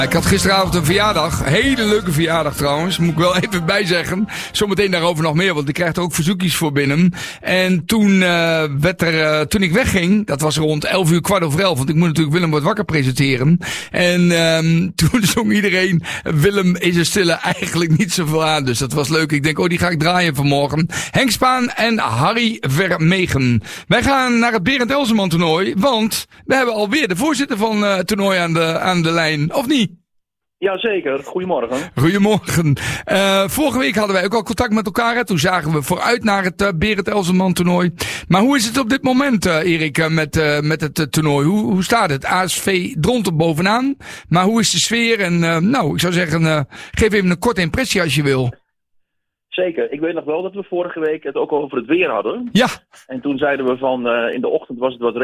Ik had gisteravond een verjaardag. Hele leuke verjaardag trouwens. Moet ik wel even bijzeggen. Zometeen daarover nog meer, want ik krijg er ook verzoekjes voor binnen. En toen toen ik wegging, dat was rond 11 uur, 11:15. Want ik moet natuurlijk Willem wordt wakker presenteren. En toen zong iedereen Willem is een stille eigenlijk niet zoveel aan. Dus dat was leuk. Ik denk, die ga ik draaien vanmorgen. Henk Spaan en Harry Vermegen. Wij gaan naar het Berend Elseman toernooi. Want we hebben alweer de voorzitter van het toernooi aan de lijn. Of niet? Jazeker, goedemorgen. Goedemorgen. Vorige week hadden wij ook al contact met elkaar. Hè? Toen zagen we vooruit naar het Berend Elseman toernooi. Maar hoe is het op dit moment, Erik, met het toernooi? Hoe staat het? ASV dront er bovenaan. Maar hoe is de sfeer? En ik zou zeggen, geef even een korte impressie als je wil. Zeker. Ik weet nog wel dat we vorige week het ook over het weer hadden. Ja. En toen zeiden we van, in de ochtend was het wat